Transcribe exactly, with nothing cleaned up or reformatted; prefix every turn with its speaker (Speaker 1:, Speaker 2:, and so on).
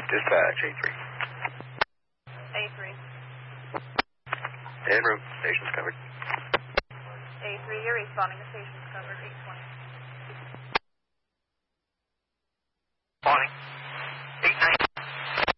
Speaker 1: Dispatch, A three.
Speaker 2: A three.
Speaker 1: En route. Station's covered.
Speaker 2: A three, you're responding. The station's covered. eight twenty.